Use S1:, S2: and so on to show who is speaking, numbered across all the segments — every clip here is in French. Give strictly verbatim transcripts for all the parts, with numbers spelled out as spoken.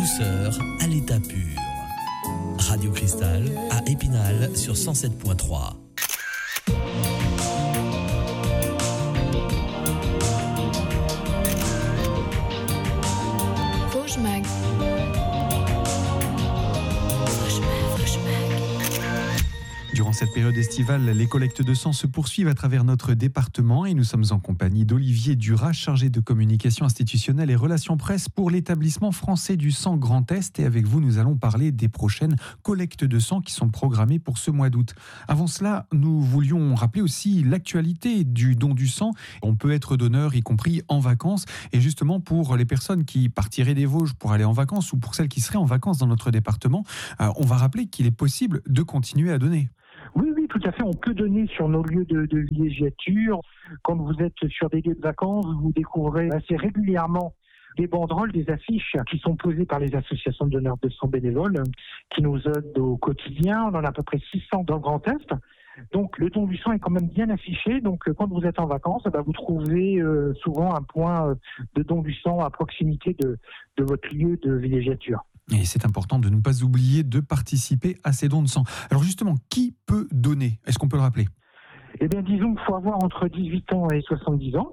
S1: douceur à l'état pur. Radio Cristal à Épinal sur cent sept point trois.
S2: Vosges Mag.
S3: Durant cette période estivale, les collectes de sang se poursuivent à travers notre département et nous sommes en compagnie d'Olivier Duras, chargé de communication institutionnelle et relations presse pour l'établissement français du sang Grand Est. Et avec vous, nous allons parler des prochaines collectes de sang qui sont programmées pour ce mois d'août. Avant cela, nous voulions rappeler aussi l'actualité du don du sang. On peut être donneur, y compris en vacances. Et justement, pour les personnes qui partiraient des Vosges pour aller en vacances ou pour celles qui seraient en vacances dans notre département, on va rappeler qu'il est possible de continuer à donner.
S4: Oui, oui, tout à fait. On peut donner sur nos lieux de, de villégiature. Quand vous êtes sur des lieux de vacances, vous découvrez assez régulièrement des banderoles, des affiches qui sont posées par les associations de donneurs de sang bénévoles, qui nous aident au quotidien. On en a à peu près six cents dans le Grand Est. Donc le don du sang est quand même bien affiché. Donc quand vous êtes en vacances, bah, vous trouvez euh, souvent un point de don du sang à proximité de, de votre lieu de villégiature.
S3: Et c'est important de ne pas oublier de participer à ces dons de sang. Alors justement, qui peut donner ? Est-ce qu'on peut le rappeler ?
S4: Eh bien, disons qu'il faut avoir entre dix-huit ans et soixante-dix ans.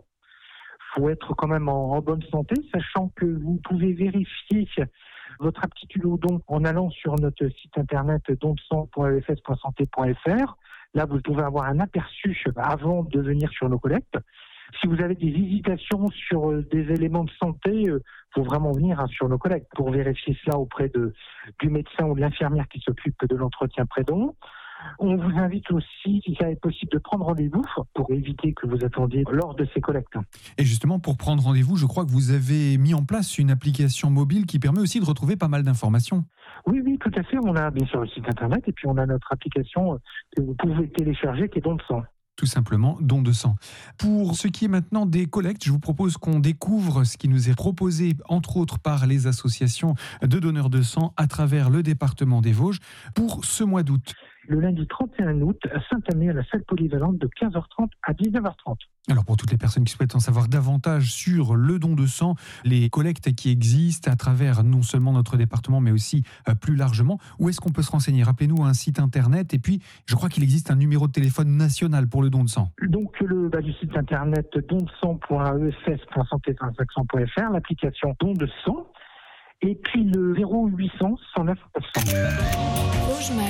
S4: Il faut être quand même en, en bonne santé, sachant que vous pouvez vérifier votre aptitude au don en allant sur notre site internet don de sang point e f s point santé point f r. Là, vous pouvez avoir un aperçu avant de venir sur nos collectes. Si vous avez des hésitations sur des éléments de santé, il faut vraiment venir hein, sur nos collectes pour vérifier cela auprès de, du médecin ou de l'infirmière qui s'occupe de l'entretien pré-don. On vous invite aussi, si ça est possible, de prendre rendez-vous pour éviter que vous attendiez lors de ces collectes.
S3: Et justement, pour prendre rendez-vous, je crois que vous avez mis en place une application mobile qui permet aussi de retrouver pas mal d'informations.
S4: Oui, oui, tout à fait. On a bien sûr le site internet et puis on a notre application que vous pouvez télécharger qui est Don de sang.
S3: Tout simplement, don de sang. Pour ce qui est maintenant des collectes, je vous propose qu'on découvre ce qui nous est proposé, entre autres par les associations de donneurs de sang à travers le département des Vosges pour ce mois d'août.
S4: Le lundi trente et un août à Saint-Amé à la salle polyvalente de quinze heures trente à dix-neuf heures trente.
S3: Alors pour toutes les personnes qui souhaitent en savoir davantage sur le don de sang, les collectes qui existent à travers non seulement notre département mais aussi euh, plus largement, où est-ce qu'on peut se renseigner ? Rappelez-nous un site internet et puis je crois qu'il existe un numéro de téléphone national pour le don de sang.
S4: Donc le, bah, le site internet don de sang point e f s point santé point f r, l'application don de sang et puis le zéro huit cents cent neuf neuf cents.
S2: Vosges Mag.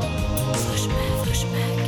S2: Vosges Mag, Vosges Mag.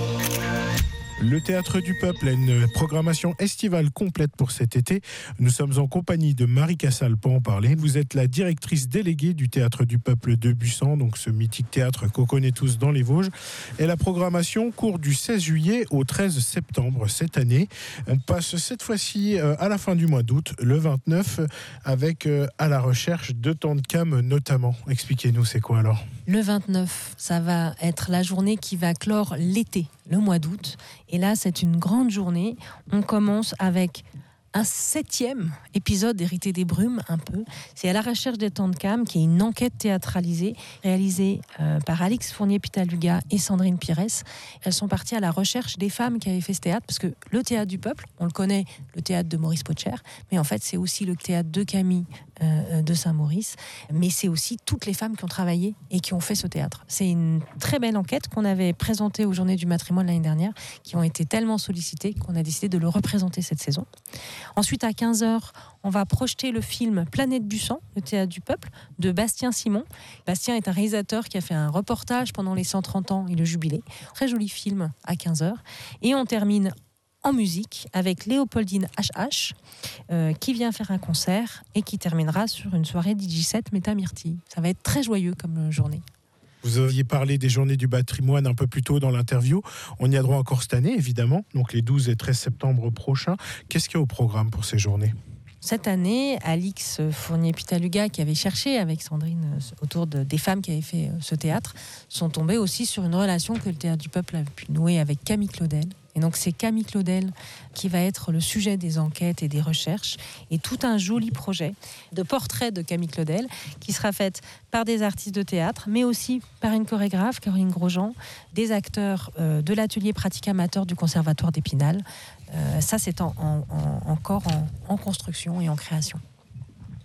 S5: Le Théâtre du Peuple a une programmation estivale complète pour cet été. Nous sommes en compagnie de Marie Cassal pour en parler. Vous êtes la directrice déléguée du Théâtre du Peuple de Busan, donc ce mythique théâtre qu'on connaît tous dans les Vosges. Et la programmation court du seize juillet au treize septembre cette année. On passe cette fois-ci à la fin du mois d'août, le vingt-neuf, avec à la recherche de temps de cam notamment. Expliquez-nous, c'est quoi alors ?
S6: Le vingt-neuf, ça va être la journée qui va clore l'été, le mois d'août. Et là, c'est une grande journée. On commence avec un septième épisode d'Hérité des Brumes, un peu. C'est à la recherche des temps de cam, qui est une enquête théâtralisée, réalisée euh, par Alix Fournier-Pitaluga et Sandrine Pires. Elles sont parties à la recherche des femmes qui avaient fait ce théâtre, parce que le théâtre du Peuple, on le connaît, le théâtre de Maurice Potcher, mais en fait, c'est aussi le théâtre de Camille euh, de Saint-Maurice, mais c'est aussi toutes les femmes qui ont travaillé et qui ont fait ce théâtre. C'est une très belle enquête qu'on avait présentée aux Journées du Matrimoine l'année dernière, qui ont été tellement sollicitées qu'on a décidé de le représenter cette saison. Ensuite, à quinze heures, on va projeter le film Planète Busan, le théâtre du Peuple, de Bastien Simon. Bastien est un réalisateur qui a fait un reportage pendant les cent trente ans et le jubilé. Très joli film à quinze heures. Et on termine en musique avec Léopoldine H H, euh, qui vient faire un concert et qui terminera sur une soirée D J set Métamyrtille. Ça va être très joyeux comme journée.
S5: Vous aviez parlé des Journées du patrimoine un peu plus tôt dans l'interview. On y a droit encore cette année, évidemment, donc les douze et treize septembre prochains. Qu'est-ce qu'il y a au programme pour ces journées ?
S6: Cette année, Alix Fournier-Pitaluga, qui avait cherché avec Sandrine autour de, des femmes qui avaient fait ce théâtre, sont tombées aussi sur une relation que le Théâtre du Peuple a pu nouer avec Camille Claudel. Et donc c'est Camille Claudel qui va être le sujet des enquêtes et des recherches, et tout un joli projet de portrait de Camille Claudel qui sera fait par des artistes de théâtre, mais aussi par une chorégraphe, Caroline Grosjean, des acteurs euh, de l'atelier pratique amateur du Conservatoire d'Épinal. Euh, ça c'est en, en, en, encore en, en construction et en création.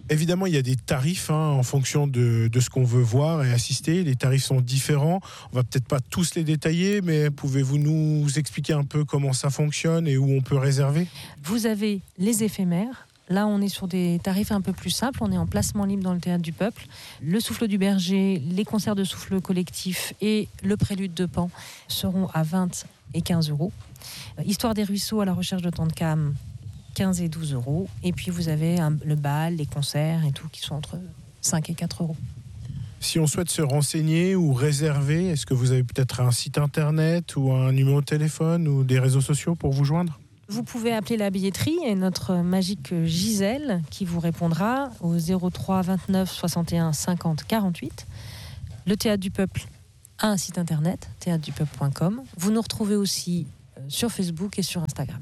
S5: Évidemment, il y a des tarifs hein, en fonction de, de ce qu'on veut voir et assister. Les tarifs sont différents. On va peut-être pas tous les détailler, mais pouvez-vous nous expliquer un peu comment ça fonctionne et où on peut réserver ?
S6: Vous avez les éphémères. Là, on est sur des tarifs un peu plus simples. On est en placement libre dans le Théâtre du Peuple. Le Souffle du Berger, les concerts de souffle collectif et le Prélude de Pan seront à vingt et quinze euros. Histoire des ruisseaux à la recherche de Tantecam, quinze et douze euros. Et puis vous avez un, le bal, les concerts et tout qui sont entre cinq et quatre euros.
S5: Si on souhaite se renseigner ou réserver, est-ce que vous avez peut-être un site internet ou un numéro de téléphone ou des réseaux sociaux pour vous joindre ?
S6: Vous pouvez appeler la billetterie et notre magique Gisèle qui vous répondra au zéro trois vingt-neuf soixante et un cinquante quarante-huit. Le Théâtre du Peuple a un site internet, théâtre du peuple point com. Vous nous retrouvez aussi sur Facebook et sur Instagram.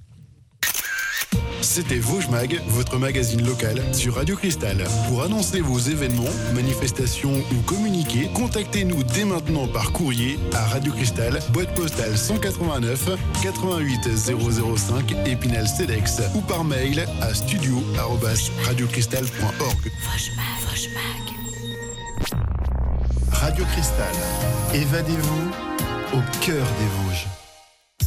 S7: C'était Vosges Mag, votre magazine local sur Radio Cristal. Pour annoncer vos événements, manifestations ou communiquer, contactez-nous dès maintenant par courrier à Radio Cristal, boîte postale cent quatre-vingt-neuf quatre-vingt-huit zéro zéro cinq Épinal Cedex ou par mail à studio arobase radiocristal point org. Radio Cristal, évadez-vous au cœur des Vosges.